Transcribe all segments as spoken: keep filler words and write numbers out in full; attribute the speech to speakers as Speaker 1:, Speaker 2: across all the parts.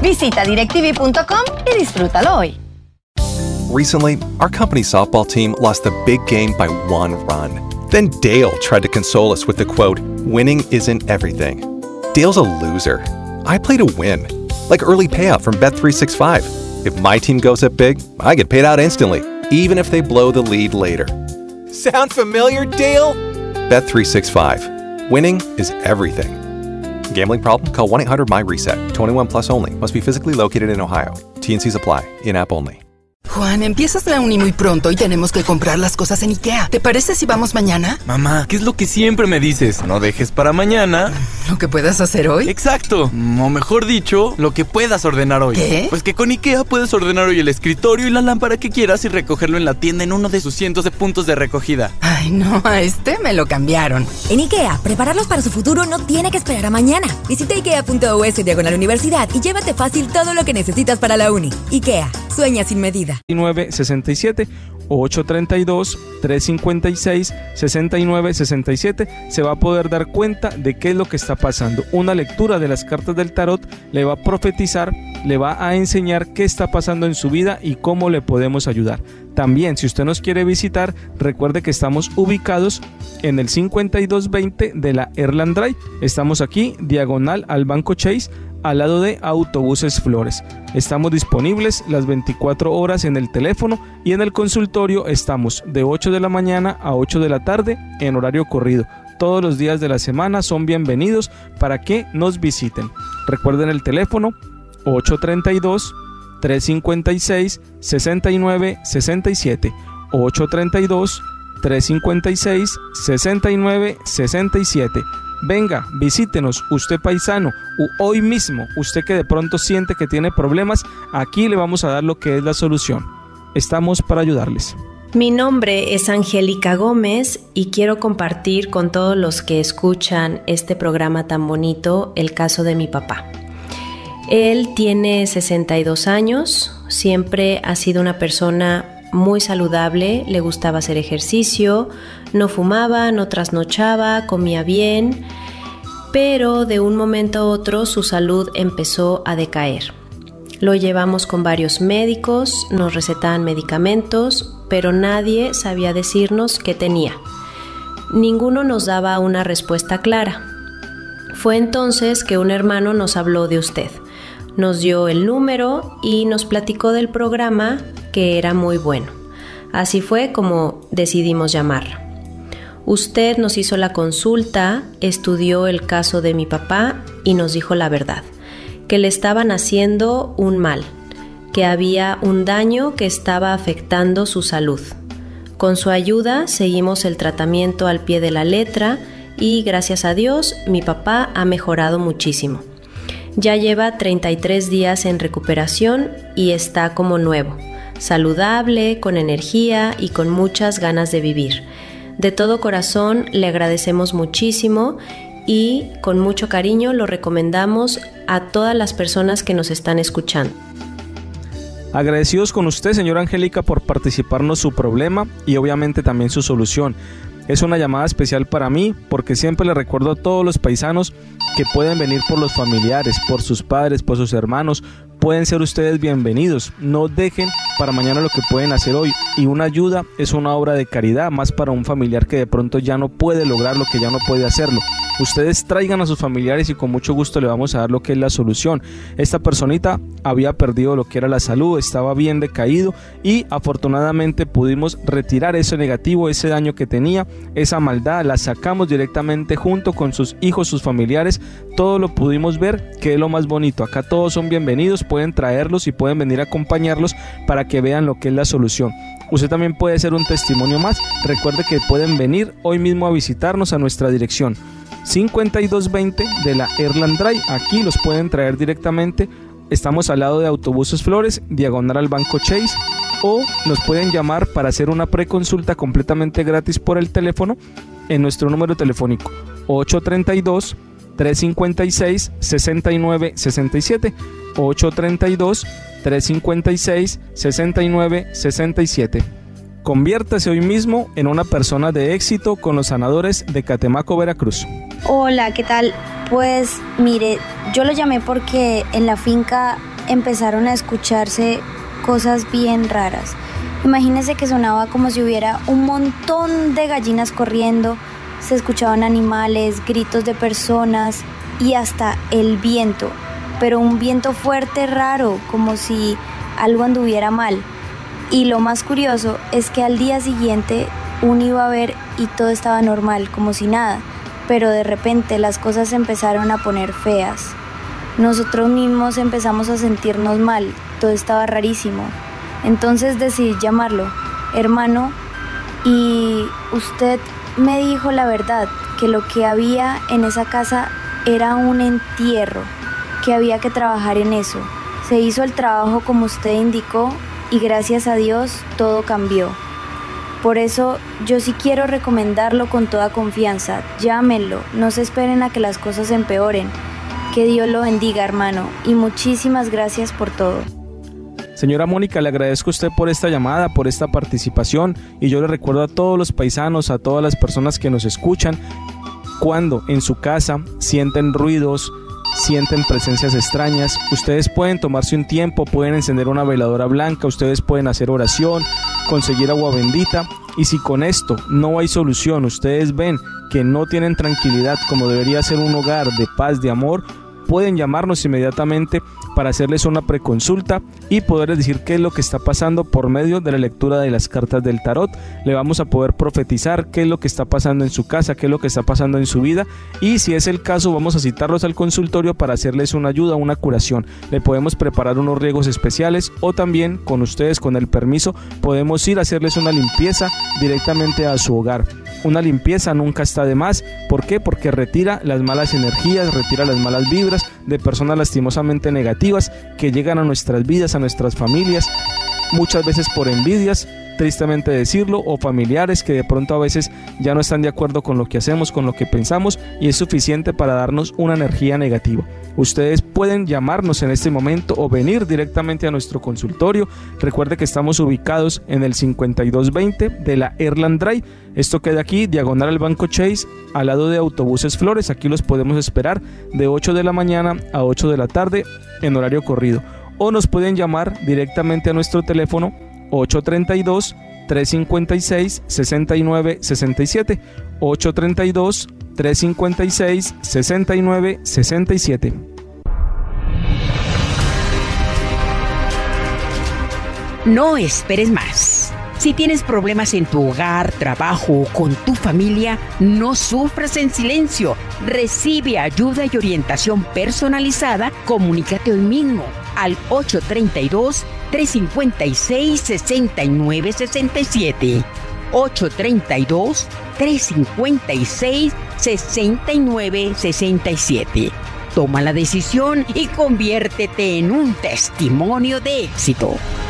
Speaker 1: Visita directv punto com y disfrútalo hoy.
Speaker 2: Recently, our company's softball team lost the big game by one run. Then Dale tried to console us with the quote, "Winning isn't everything." Dale's a loser. I play to win. Like early payout from Bet three sixty-five. If my team goes up big, I get paid out instantly, even if they blow the lead later. Sound familiar, Dale? Bet three sixty-five. Winning is everything. Gambling problem? Call one eight hundred M Y reset. twenty-one plus only. Must be physically located in Ohio. T and C's apply. In-app only.
Speaker 3: Juan, empiezas la uni muy pronto y tenemos que comprar las cosas en IKEA. ¿Te parece si vamos mañana?
Speaker 4: Mamá, ¿qué es lo que siempre me dices? No dejes para mañana
Speaker 3: ¿Lo que puedas hacer hoy?
Speaker 4: Exacto, o mejor dicho, lo que puedas ordenar hoy.
Speaker 3: ¿Qué?
Speaker 4: Pues que con IKEA puedes ordenar hoy el escritorio y la lámpara que quieras y recogerlo en la tienda en uno de sus cientos de puntos de recogida.
Speaker 3: Ay, no, a este me lo cambiaron.
Speaker 5: En IKEA, prepararlos para su futuro no tiene que esperar a mañana. Visita ikea punto u s diagonal universidad y llévate fácil todo lo que necesitas para la uni. IKEA, sueña sin medida.
Speaker 6: nueve sesenta y siete ocho treinta y dos trescientos cincuenta y seis sesenta y nueve sesenta y siete se va a poder dar cuenta de qué es lo que está pasando. Una lectura de las cartas del tarot le va a profetizar, le va a enseñar qué está pasando en su vida y cómo le podemos ayudar. También, si usted nos quiere visitar, recuerde que estamos ubicados en el cincuenta y dos veinte de la Erland Drive. Estamos aquí, diagonal al Banco Chase, al lado de Autobuses Flores. Estamos disponibles las veinticuatro horas en el teléfono y en el consultorio estamos de ocho de la mañana a ocho de la tarde en horario corrido. Todos los días de la semana son bienvenidos para que nos visiten. Recuerden el teléfono ocho treinta y dos trescientos cincuenta y seis sesenta y nueve sesenta y siete, ocho treinta y dos trescientos cincuenta y seis sesenta y nueve sesenta y siete. Venga, visítenos, usted paisano, u hoy mismo, usted que de pronto siente que tiene problemas, aquí le vamos a dar lo que es la solución. Estamos para ayudarles.
Speaker 7: Mi nombre es Angélica Gómez y quiero compartir con todos los que escuchan este programa tan bonito el caso de mi papá. Él tiene sesenta y dos años, siempre ha sido una persona muy saludable, le gustaba hacer ejercicio, no fumaba, no trasnochaba, comía bien, pero de un momento a otro su salud empezó a decaer. Lo llevamos con varios médicos, nos recetaban medicamentos, pero nadie sabía decirnos qué tenía. Ninguno nos daba una respuesta clara. Fue entonces que un hermano nos habló de usted. Nos dio el número y nos platicó del programa que era muy bueno. Así fue como decidimos llamarla. Usted nos hizo la consulta, estudió el caso de mi papá y nos dijo la verdad, que le estaban haciendo un mal, que había un daño que estaba afectando su salud. Con su ayuda seguimos el tratamiento al pie de la letra y gracias a Dios mi papá ha mejorado muchísimo. Ya lleva treinta y tres días en recuperación y está como nuevo, saludable, con energía y con muchas ganas de vivir. De todo corazón le agradecemos muchísimo y con mucho cariño lo recomendamos a todas las personas que nos están escuchando.
Speaker 6: Agradecidos con usted, señora Angélica, por participarnos su problema y obviamente también su solución. Es una llamada especial para mí porque siempre le recuerdo a todos los paisanos que pueden venir por los familiares, por sus padres, por sus hermanos. Pueden ser ustedes bienvenidos. No dejen para mañana lo que pueden hacer hoy. Y una ayuda es una obra de caridad, más para un familiar que de pronto ya no puede lograr lo que ya no puede hacerlo. Ustedes traigan a sus familiares y con mucho gusto le vamos a dar lo que es la solución. Esta personita había perdido lo que era la salud, estaba bien decaído y afortunadamente pudimos retirar ese negativo, ese daño que tenía, esa maldad, la sacamos directamente junto con sus hijos, sus familiares, todo lo pudimos ver, que es lo más bonito. Acá todos son bienvenidos, pueden traerlos y pueden venir a acompañarlos para que vean lo que es la solución. Usted también puede ser un testimonio más. Recuerde que pueden venir hoy mismo a visitarnos a nuestra dirección cincuenta y dos veinte de la Erland Drive. Aquí los pueden traer directamente. Estamos al lado de Autobuses Flores, diagonal al Banco Chase, o nos pueden llamar para hacer una preconsulta completamente gratis por el teléfono en nuestro número telefónico ocho treinta y dos trescientos cincuenta y seis sesenta y nueve sesenta y siete, ocho treinta y dos trescientos cincuenta y seis sesenta y nueve sesenta y siete. Conviértase hoy mismo en una persona de éxito con los sanadores de Catemaco, Veracruz.
Speaker 8: Hola, ¿qué tal? Pues mire, yo lo llamé porque en la finca empezaron a escucharse cosas bien raras. Imagínense que sonaba como si hubiera un montón de gallinas corriendo, se escuchaban animales, gritos de personas y hasta el viento, pero un viento fuerte, raro, como si algo anduviera mal. Y lo más curioso es que al día siguiente uno iba a ver y todo estaba normal, como si nada, pero de repente las cosas se empezaron a poner feas. Nosotros mismos empezamos a sentirnos mal, todo estaba rarísimo. Entonces decidí llamarlo, hermano, y usted me dijo la verdad, que lo que había en esa casa era un entierro, que había que trabajar en eso. Se hizo el trabajo como usted indicó y gracias a Dios todo cambió. Por eso yo sí quiero recomendarlo con toda confianza. Llámenlo, no se esperen a que las cosas empeoren. Que Dios lo bendiga, hermano, y muchísimas gracias por todo.
Speaker 6: Señora Mónica, le agradezco a usted por esta llamada, por esta participación, y yo le recuerdo a todos los paisanos, a todas las personas que nos escuchan, cuando en su casa sienten ruidos, sienten presencias extrañas, ustedes pueden tomarse un tiempo, pueden encender una veladora blanca, ustedes pueden hacer oración, conseguir agua bendita, y si con esto no hay solución, ustedes ven que no tienen tranquilidad como debería ser un hogar de paz, de amor, pueden llamarnos inmediatamente para hacerles una preconsulta y poderles decir qué es lo que está pasando por medio de la lectura de las cartas del tarot. Le vamos a poder profetizar qué es lo que está pasando en su casa, qué es lo que está pasando en su vida, y si es el caso vamos a citarlos al consultorio para hacerles una ayuda, una curación. Le podemos preparar unos riegos especiales o también con ustedes, con el permiso, podemos ir a hacerles una limpieza directamente a su hogar. Una limpieza nunca está de más. ¿Por qué? Porque retira las malas energías, retira las malas vibras de personas lastimosamente negativas que llegan a nuestras vidas, a nuestras familias, muchas veces por envidias, tristemente decirlo, o familiares que de pronto a veces ya no están de acuerdo con lo que hacemos, con lo que pensamos, y es suficiente para darnos una energía negativa. Ustedes pueden llamarnos en este momento o venir directamente a nuestro consultorio. Recuerde que estamos ubicados en el cincuenta y dos veinte de la Erland Drive. Esto queda aquí, diagonal al Banco Chase, al lado de Autobuses Flores. Aquí los podemos esperar de ocho de la mañana a ocho de la tarde en horario corrido. O nos pueden llamar directamente a nuestro teléfono ocho tres dos, tres cinco seis, seis nueve seis siete, ocho tres dos, tres cinco seis, seis nueve seis siete.
Speaker 9: No esperes más. Si tienes problemas en tu hogar, trabajo o con tu familia, no sufras en silencio. Recibe ayuda y orientación personalizada. Comunícate hoy mismo al ocho tres dos, tres cinco seis, seis nueve seis siete. ocho tres dos, tres cinco seis, seis nueve seis siete. Toma la decisión y conviértete en un testimonio de éxito.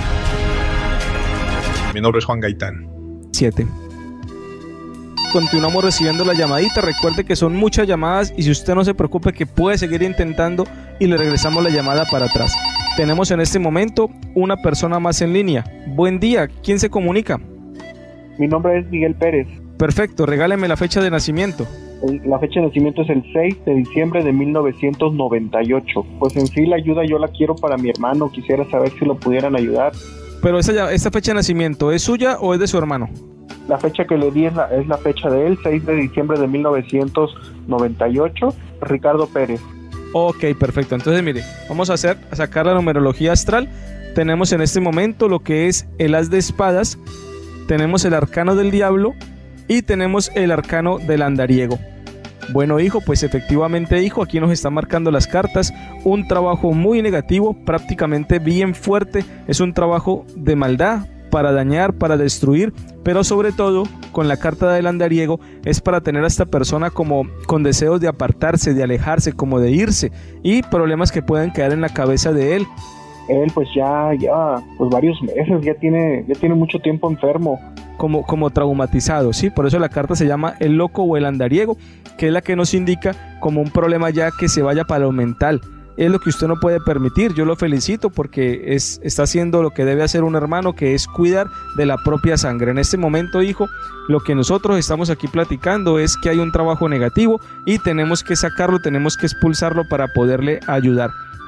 Speaker 10: Mi nombre es Juan Gaitán.
Speaker 6: siete. Continuamos recibiendo la llamadita. Recuerde que son muchas llamadas y si usted no se preocupe que puede seguir intentando y le regresamos la llamada para atrás. Tenemos en este momento una persona más en línea. Buen día, ¿quién se comunica?
Speaker 11: Mi nombre es Miguel Pérez.
Speaker 6: Perfecto, regáleme la fecha de nacimiento.
Speaker 11: La fecha de nacimiento es el seis de diciembre de mil novecientos noventa y ocho. Pues en sí la ayuda yo la quiero para mi hermano. Quisiera saber si lo pudieran ayudar.
Speaker 6: Pero esa, esta fecha de nacimiento, ¿es suya o es de su hermano?
Speaker 11: La fecha que le di es la, es la fecha de él, seis de diciembre de mil novecientos noventa y ocho, Ricardo Pérez.
Speaker 6: Ok, perfecto. Entonces, mire, vamos a hacer a sacar la numerología astral. Tenemos en este momento lo que es el as de espadas, tenemos el arcano del diablo y tenemos el arcano del andariego. Bueno, hijo, pues efectivamente, hijo, aquí nos están marcando las cartas, un trabajo muy negativo, prácticamente bien fuerte, es un trabajo de maldad, para dañar, para destruir, pero sobre todo con la carta del andariego es para tener a esta persona como con deseos de apartarse, de alejarse, como de irse, y problemas que pueden quedar en la cabeza de él.
Speaker 11: Él pues ya, ya, pues varios meses, ya tiene, ya tiene mucho tiempo enfermo.
Speaker 6: Como, como traumatizado, ¿sí? Por eso la carta se llama el loco o el andariego, que es la que nos indica como un problema ya que se vaya para lo mental. Es lo que usted no puede permitir. Yo lo felicito porque es, está haciendo lo que debe hacer un hermano, que es cuidar de la propia sangre. En este momento, hijo, lo que nosotros estamos aquí platicando es que hay un trabajo negativo y tenemos que sacarlo, tenemos que expulsarlo para poderle ayudar.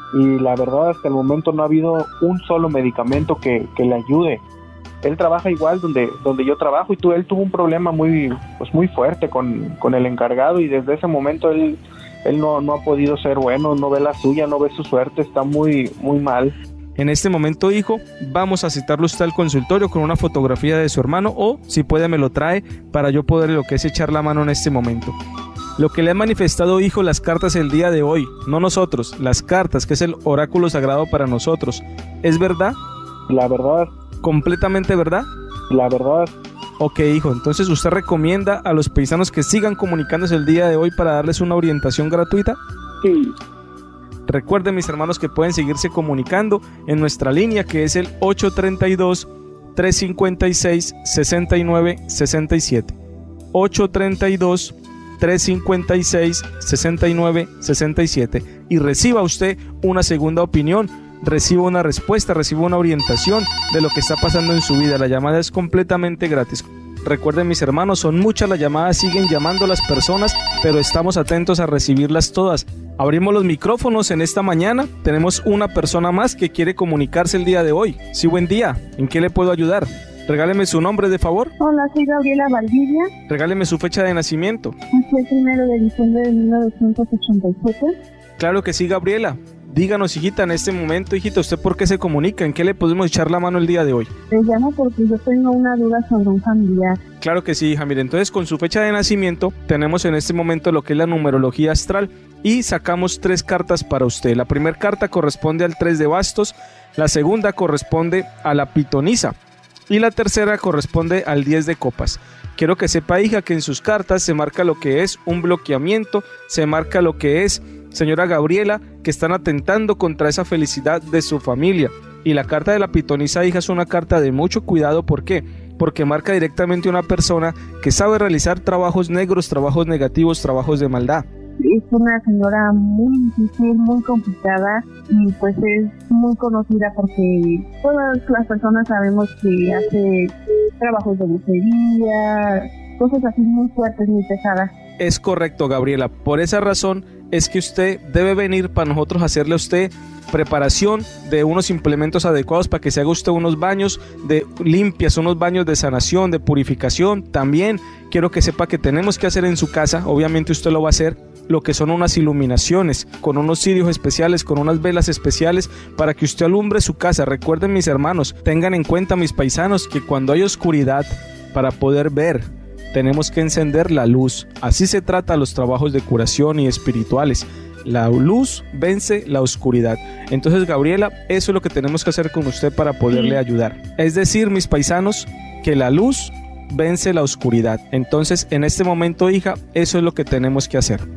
Speaker 11: y la verdad hasta el momento no ha habido un solo medicamento que, que le ayude. Él trabaja igual donde, donde yo trabajo y tú, él tuvo un problema muy, pues muy fuerte con, con el encargado y desde ese momento él, él no, no ha podido ser bueno, no ve la suya, no ve su suerte, está muy, muy mal.
Speaker 6: En este momento, hijo, vamos a citarlo usted al consultorio con una fotografía de su hermano o, si puede, me lo trae para yo poder lo que es echar la mano en este momento. Lo que le han manifestado, hijo, las cartas el día de hoy, no nosotros, las cartas, que es el oráculo sagrado para nosotros, ¿es verdad?
Speaker 11: La verdad.
Speaker 6: ¿Completamente verdad?
Speaker 11: La verdad.
Speaker 6: Ok, hijo, entonces ¿usted recomienda a los paisanos que sigan comunicándose el día de hoy para darles una orientación gratuita?
Speaker 11: Sí.
Speaker 6: Recuerden, mis hermanos, que pueden seguirse comunicando en nuestra línea, que es el ocho tres dos, tres cinco seis, seis nueve seis siete. ocho tres dos, tres cinco seis, seis nueve seis siete. Y reciba usted una segunda opinión, reciba una respuesta, reciba una orientación de lo que está pasando en su vida. La llamada es completamente gratis. Recuerden, mis hermanos, son muchas las llamadas, siguen llamando a las personas, pero estamos atentos a recibirlas todas. Abrimos los micrófonos en esta mañana. Tenemos una persona más que quiere comunicarse el día de hoy. Sí, buen día. ¿En qué le puedo ayudar? Regáleme su nombre, de favor.
Speaker 10: Hola, soy Gabriela Valdivia.
Speaker 6: Regáleme su fecha de nacimiento.
Speaker 10: Fue el primero de diciembre de mil novecientos ochenta y siete.
Speaker 6: Claro que sí, Gabriela. Díganos, hijita, en este momento, hijita, ¿usted por qué se comunica? ¿En qué le podemos echar la mano el día de hoy?
Speaker 10: Te llamo porque yo tengo una duda sobre un familiar.
Speaker 6: Claro que sí, hija. Mire, entonces con su fecha de nacimiento tenemos en este momento lo que es la numerología astral y sacamos tres cartas para usted. La primera carta corresponde al tres de bastos, la segunda corresponde a la pitonisa y la tercera corresponde al diez de copas. Quiero que sepa, hija, que en sus cartas se marca lo que es un bloqueamiento, se marca lo que es, señora Gabriela, que están atentando contra esa felicidad de su familia. Y la carta de la pitonisa, hija, es una carta de mucho cuidado. ¿Por qué? Porque marca directamente una persona que sabe realizar trabajos negros, trabajos negativos, trabajos de maldad.
Speaker 10: Es una señora muy difícil, muy complicada y pues es muy conocida porque todas las personas sabemos que hace trabajos de brujería, cosas así muy fuertes, muy pesadas.
Speaker 6: Es correcto, Gabriela. Por esa razón es que usted debe venir para nosotros hacerle a usted preparación de unos implementos adecuados para que se haga usted unos baños de limpias, unos baños de sanación, de purificación. También quiero que sepa que tenemos que hacer en su casa, obviamente usted lo va a hacer, lo que son unas iluminaciones con unos cirios especiales, con unas velas especiales para que usted alumbre su casa. Recuerden, mis hermanos, tengan en cuenta, mis paisanos, que cuando hay oscuridad, para poder ver, tenemos que encender la luz. Así se trata los trabajos de curación y espirituales. La luz vence la oscuridad. Entonces, Gabriela, eso es lo que tenemos que hacer con usted para poderle ayudar. Es decir, mis paisanos, que la luz vence la oscuridad. Entonces, en este momento, hija, eso es lo que tenemos que hacer.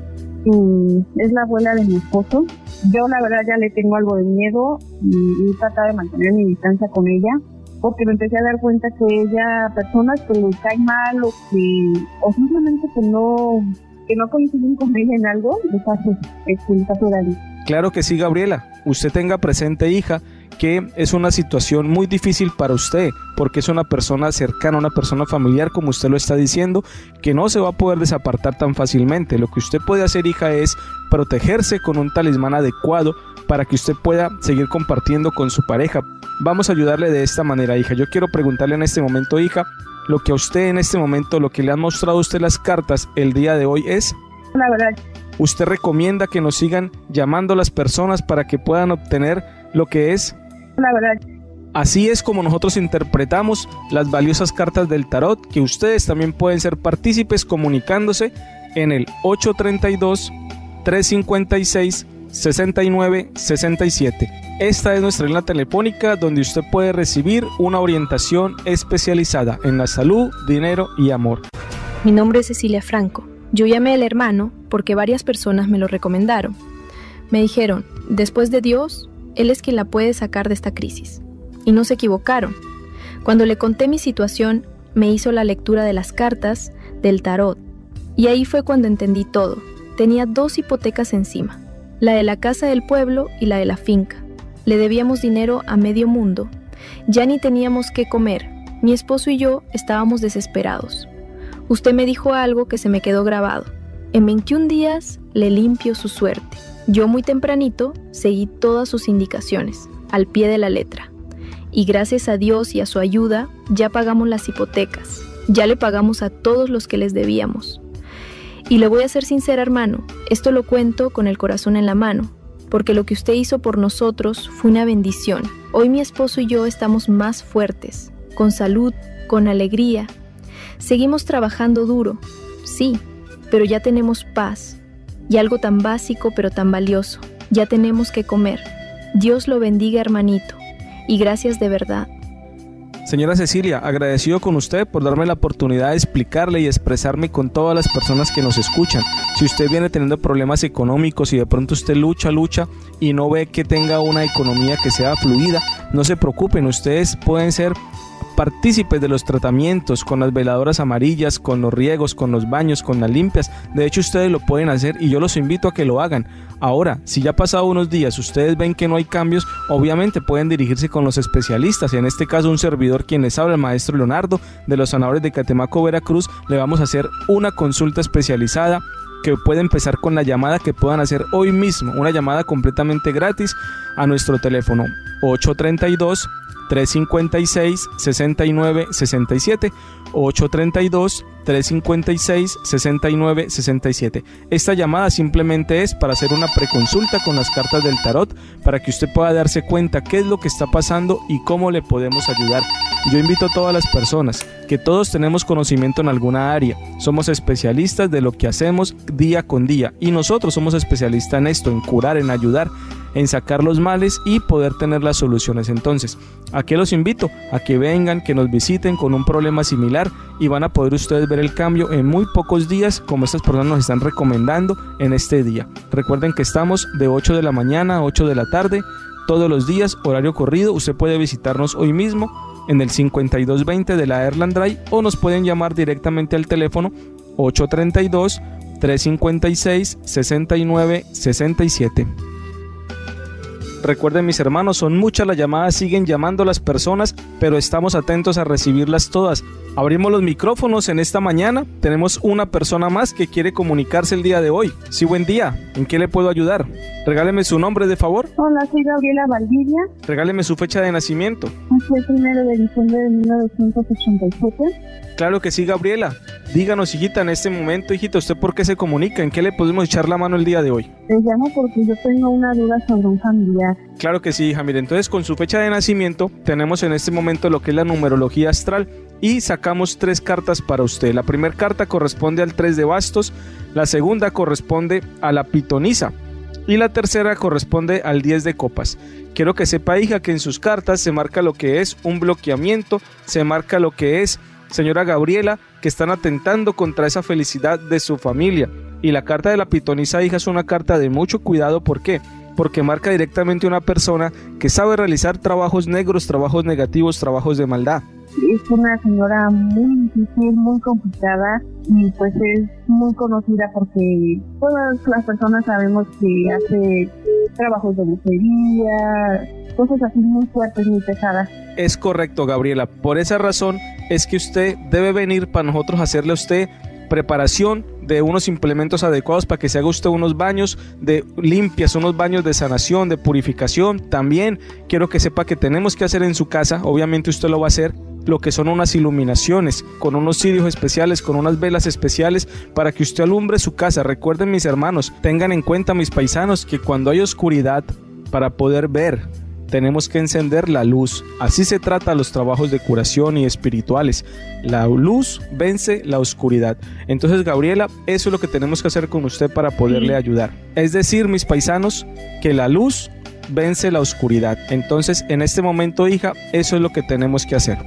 Speaker 10: Mm, es la abuela de mi esposo. Yo la verdad ya le tengo algo de miedo y he tratado de mantener mi distancia con ella porque me empecé a dar cuenta que ella, personas que le caen mal o que o simplemente que no que no coinciden con ella en algo, les hace expulsar.
Speaker 6: Claro que sí, Gabriela. Usted tenga presente, hija, que es una situación muy difícil para usted, porque es una persona cercana, una persona familiar, como usted lo está diciendo, que no se va a poder desapartar tan fácilmente. Lo que usted puede hacer, hija, es protegerse con un talismán adecuado para que usted pueda seguir compartiendo con su pareja. Vamos a ayudarle de esta manera, hija. Yo quiero preguntarle en este momento, hija, lo que a usted en este momento, lo que le han mostrado a usted las cartas el día de hoy es...
Speaker 10: La verdad.
Speaker 6: ¿Usted recomienda que nos sigan llamando a las personas para que puedan obtener lo que es?
Speaker 10: La verdad.
Speaker 6: Así es como nosotros interpretamos las valiosas cartas del tarot, que ustedes también pueden ser partícipes comunicándose en el ocho tres dos, tres cinco seis, seis nueve seis siete. Esta es nuestra línea telefónica donde usted puede recibir una orientación especializada en la salud, dinero y amor.
Speaker 12: Mi nombre es Cecilia Franco. Yo llamé al hermano porque varias personas me lo recomendaron. Me dijeron, después de Dios, Él es quien la puede sacar de esta crisis. Y no se equivocaron. Cuando le conté mi situación, me hizo la lectura de las cartas, del tarot. Y ahí fue cuando entendí todo. Tenía dos hipotecas encima, la de la casa del pueblo y la de la finca. Le debíamos dinero a medio mundo. Ya ni teníamos qué comer. Mi esposo y yo estábamos desesperados. Usted me dijo algo que se me quedó grabado. En veintiún días le limpio su suerte. Yo muy tempranito seguí todas sus indicaciones, al pie de la letra. Y gracias a Dios y a su ayuda, ya pagamos las hipotecas. Ya le pagamos a todos los que les debíamos. Y le voy a ser sincera, hermano, esto lo cuento con el corazón en la mano, porque lo que usted hizo por nosotros fue una bendición. Hoy mi esposo y yo estamos más fuertes, con salud, con alegría. Seguimos trabajando duro, sí, pero ya tenemos paz. Y algo tan básico pero tan valioso, ya tenemos que comer. Dios lo bendiga, hermanito, y gracias de verdad.
Speaker 6: Señora Cecilia, agradecido con usted por darme la oportunidad de explicarle y expresarme con todas las personas que nos escuchan. Si usted viene teniendo problemas económicos y de pronto usted lucha, lucha y no ve que tenga una economía que sea fluida, no se preocupen, ustedes pueden ser partícipes de los tratamientos con las veladoras amarillas, con los riegos, con los baños, con las limpias. De hecho, ustedes lo pueden hacer y yo los invito a que lo hagan. Ahora, si ya ha pasado unos días, ustedes ven que no hay cambios, obviamente pueden dirigirse con los especialistas. En este caso, un servidor quien les habla, el maestro Leonardo, de los sanadores de Catemaco, Veracruz, le vamos a hacer una consulta especializada que puede empezar con la llamada que puedan hacer hoy mismo, una llamada completamente gratis a nuestro teléfono ocho tres dos, tres cinco seis, seis nueve seis siete, ocho tres dos, tres cinco seis, seis nueve seis siete. Esta llamada simplemente es para hacer una preconsulta con las cartas del tarot, para que usted pueda darse cuenta qué es lo que está pasando y cómo le podemos ayudar. Yo invito a todas las personas, que todos tenemos conocimiento en alguna área, somos especialistas de lo que hacemos día con día, y nosotros somos especialistas en esto, en curar, en ayudar, en sacar los males y poder tener las soluciones. Entonces, ¿a qué los invito? A que vengan, que nos visiten con un problema similar y van a poder ustedes ver el cambio en muy pocos días, como estas personas nos están recomendando en este día. Recuerden que estamos de ocho de la mañana a ocho de la tarde, todos los días, horario corrido. Usted puede visitarnos hoy mismo en el cincuenta y dos veinte de la Erland Drive o nos pueden llamar directamente al teléfono ocho tres dos, tres cinco seis, seis nueve seis siete. Recuerden, mis hermanos, son muchas las llamadas, siguen llamando las personas, pero estamos atentos a recibirlas todas. Abrimos los micrófonos en esta mañana, tenemos una persona más que quiere comunicarse el día de hoy. Sí, buen día, ¿en qué le puedo ayudar? Regáleme su nombre, de favor.
Speaker 10: Hola, soy Gabriela Valdivia.
Speaker 6: Regáleme su fecha de nacimiento.
Speaker 10: Fue el primero de diciembre de mil novecientos ochenta y siete.
Speaker 6: Claro que sí, Gabriela. Díganos, hijita, en este momento, hijita, ¿usted por qué se comunica? ¿En qué le podemos echar la mano el día de hoy?
Speaker 10: Te llamo porque yo tengo una duda sobre un familiar.
Speaker 6: Claro que sí, hija. Mire, entonces con su fecha de nacimiento tenemos en este momento lo que es la numerología astral y sacamos tres cartas para usted. La primera carta corresponde al tres de bastos, la segunda corresponde a la pitonisa y la tercera corresponde al diez de copas. Quiero que sepa, hija, que en sus cartas se marca lo que es un bloqueamiento, se marca lo que es, señora Gabriela, que están atentando contra esa felicidad de su familia. Y la carta de la pitonisa, hija, es una carta de mucho cuidado. ¿Por qué? Porque marca directamente una persona que sabe realizar trabajos negros, trabajos negativos, trabajos de maldad.
Speaker 10: Es una señora muy difícil, muy complicada y pues es muy conocida porque todas las personas sabemos que hace trabajos de brujería, cosas así muy fuertes, muy pesadas.
Speaker 6: Es correcto, Gabriela. Por esa razón es que usted debe venir para nosotros hacerle a usted preparación de unos implementos adecuados para que se haga usted unos baños de limpias, unos baños de sanación, de purificación. También quiero que sepa que tenemos que hacer en su casa, obviamente usted lo va a hacer, lo que son unas iluminaciones con unos cirios especiales, con unas velas especiales para que usted alumbre su casa. Recuerden, mis hermanos, tengan en cuenta, mis paisanos, que cuando hay oscuridad, para poder ver, tenemos que encender la luz. Así se trata los trabajos de curación y espirituales. La luz vence la oscuridad. Entonces, Gabriela, eso es lo que tenemos que hacer con usted para poderle ayudar. Es decir, mis paisanos, que la luz vence la oscuridad. Entonces, en este momento, hija, eso es lo que tenemos que hacer.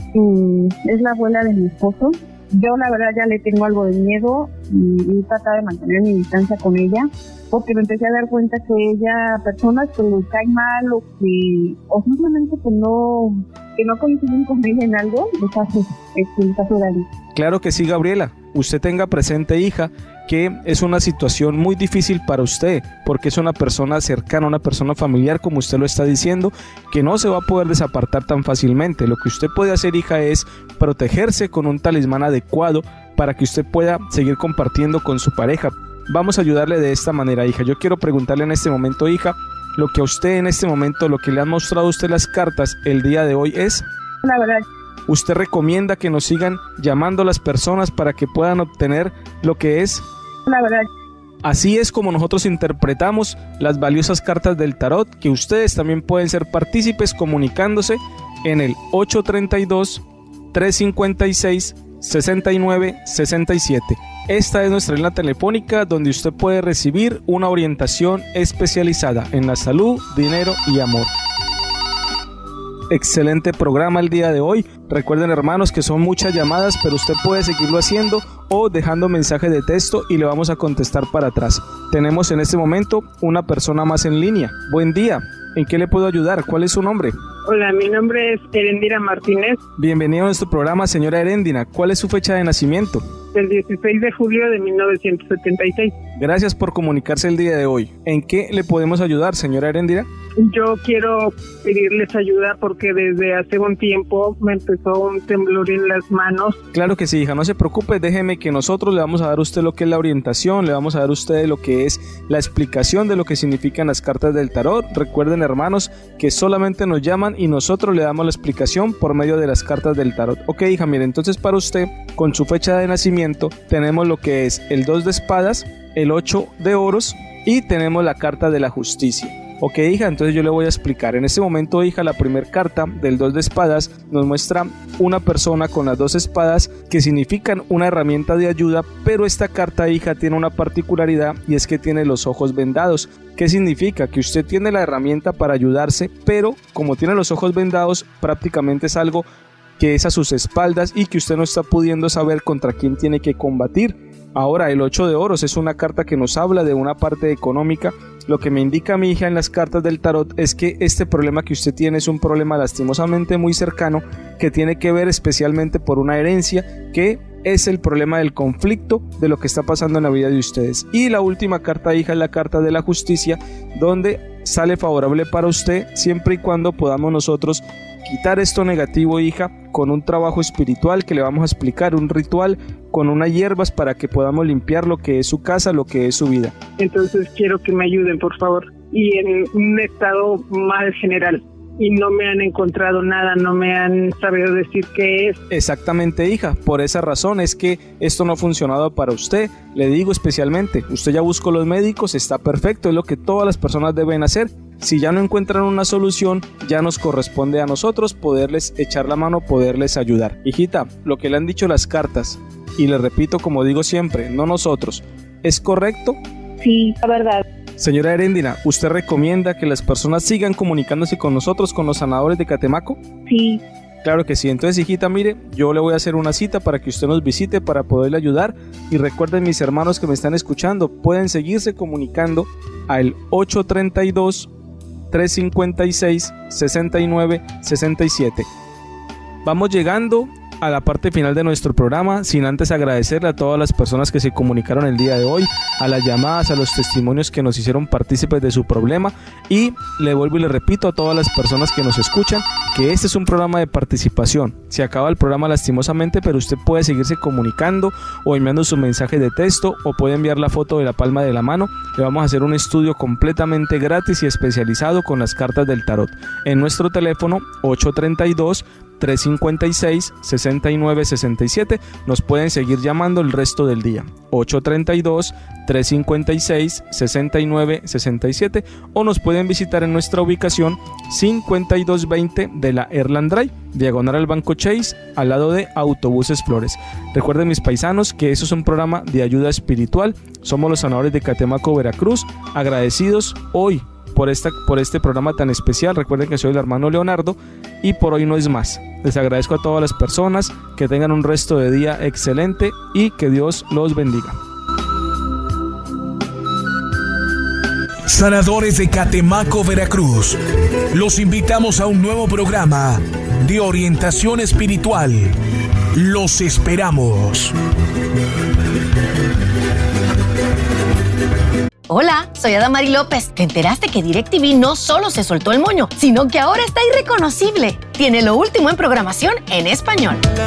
Speaker 10: Mm, es la abuela de mi esposo. Yo la verdad ya le tengo algo de miedo y, y tratar de mantener mi distancia con ella, porque me empecé a dar cuenta que ella, personas que le caen mal o que o simplemente que no que no coinciden con ella en algo, les hace, les hace daño.
Speaker 6: Claro que sí, Gabriela. Usted tenga presente, hija, que es una situación muy difícil para usted, porque es una persona cercana, una persona familiar, como usted lo está diciendo, que no se va a poder desapartar tan fácilmente. Lo que usted puede hacer, hija, es protegerse con un talismán adecuado para que usted pueda seguir compartiendo con su pareja. vamos a ayudarle de esta manera, hija. Yo quiero preguntarle en este momento, hija, lo que a usted en este momento, lo que le han mostrado a usted las cartas el día de hoy es...
Speaker 10: La verdad.
Speaker 6: ¿Usted recomienda que nos sigan llamando a las personas para que puedan obtener lo que es?
Speaker 10: La verdad.
Speaker 6: Así es como nosotros interpretamos las valiosas cartas del tarot, que ustedes también pueden ser partícipes comunicándose en el ocho tres dos, tres cinco seis, seis nueve seis siete. Esta es nuestra línea telefónica donde usted puede recibir una orientación especializada en la salud, dinero y amor. Excelente programa el día de hoy. Recuerden, hermanos, que son muchas llamadas, pero usted puede seguirlo haciendo o dejando mensaje de texto y le vamos a contestar para atrás. Tenemos en este momento una persona más en línea. Buen día. ¿En qué le puedo ayudar? ¿Cuál es su nombre?
Speaker 13: Hola, mi nombre es Erendira Martínez.
Speaker 6: Bienvenido a nuestro programa, señora Erendira. ¿Cuál es su fecha de nacimiento?
Speaker 13: El dieciséis de julio de mil novecientos setenta y seis.
Speaker 6: Gracias por comunicarse el día de hoy. ¿En qué le podemos ayudar, señora Erendira?
Speaker 13: Yo quiero pedirles ayuda porque desde hace un tiempo me empezó un temblor en las manos.
Speaker 6: Claro que sí, hija, no se preocupe, déjeme que nosotros le vamos a dar a usted lo que es la orientación, le vamos a dar a usted lo que es la explicación de lo que significan las cartas del tarot. Recuerden, hermanos, que solamente nos llaman y nosotros le damos la explicación por medio de las cartas del tarot. Ok, hija, mire, entonces para usted, con su fecha de nacimiento, tenemos lo que es el dos de espadas, el ocho de oros y tenemos la carta de la justicia. Ok, hija, entonces yo le voy a explicar. En este momento, hija, la primera carta del dos de espadas nos muestra una persona con las dos espadas que significan una herramienta de ayuda, pero esta carta, hija, tiene una particularidad y es que tiene los ojos vendados. ¿Qué significa? Que usted tiene la herramienta para ayudarse, pero como tiene los ojos vendados, prácticamente es algo que es a sus espaldas y que usted no está pudiendo saber contra quién tiene que combatir. Ahora, el ocho de oros es una carta que nos habla de una parte económica. Lo que me indica mi hija en las cartas del tarot es que este problema que usted tiene es un problema lastimosamente muy cercano que tiene que ver especialmente por una herencia que es el problema del conflicto de lo que está pasando en la vida de ustedes. Y la última carta, hija, es la carta de la justicia, donde sale favorable para usted siempre y cuando podamos nosotros quitar esto negativo, hija, con un trabajo espiritual que le vamos a explicar, un ritual con unas hierbas para que podamos limpiar lo que es su casa, lo que es su vida.
Speaker 13: Entonces quiero que me ayuden, por favor. Y en un estado más general. Y no me han encontrado nada, no me han sabido decir qué es.
Speaker 6: Exactamente, hija, por esa razón es que esto no ha funcionado para usted. Le digo especialmente, usted ya buscó los médicos, está perfecto, es lo que todas las personas deben hacer. Si ya no encuentran una solución, ya nos corresponde a nosotros poderles echar la mano, poderles ayudar. Hijita, lo que le han dicho las cartas, y le repito como digo siempre, no nosotros, ¿es correcto?
Speaker 10: Sí, la verdad.
Speaker 6: Señora Erendira, ¿usted recomienda que las personas sigan comunicándose con nosotros, con los sanadores de Catemaco?
Speaker 10: Sí.
Speaker 6: Claro que sí. Entonces, hijita, mire, yo le voy a hacer una cita para que usted nos visite para poderle ayudar. Y recuerden, mis hermanos que me están escuchando, pueden seguirse comunicando al ocho tres dos, tres cinco seis, seis nueve seis siete. Vamos llegando a la parte final de nuestro programa, sin antes agradecerle a todas las personas que se comunicaron el día de hoy, a las llamadas, a los testimonios que nos hicieron partícipes de su problema, y le vuelvo y le repito a todas las personas que nos escuchan que este es un programa de participación. Se acaba el programa lastimosamente, pero usted puede seguirse comunicando o enviando su mensaje de texto o puede enviar la foto de la palma de la mano. Le vamos a hacer un estudio completamente gratis y especializado con las cartas del tarot en nuestro teléfono ocho tres dos, tres cinco seis, seis nueve seis siete. Nos pueden seguir llamando el resto del día ocho tres dos, tres cinco seis, seis nueve seis siete o nos pueden visitar en nuestra ubicación cincuenta y dos veinte de la Erland Drive, diagonal al Banco Chase, al lado de Autobuses Flores. Recuerden, mis paisanos, que eso es un programa de ayuda espiritual. Somos los sanadores de Catemaco, Veracruz, agradecidos hoy por, esta, por este programa tan especial. Recuerden que soy el hermano Leonardo y por hoy no es más. Les agradezco a todas las personas, que tengan un resto de día excelente y que Dios los bendiga.
Speaker 14: Sanadores de Catemaco, Veracruz, los invitamos a un nuevo programa de orientación espiritual. Los esperamos.
Speaker 1: Hola, soy Adamari López. ¿Te enteraste que DirecTV no solo se soltó el moño, sino que ahora está irreconocible? Tiene lo último en programación en español.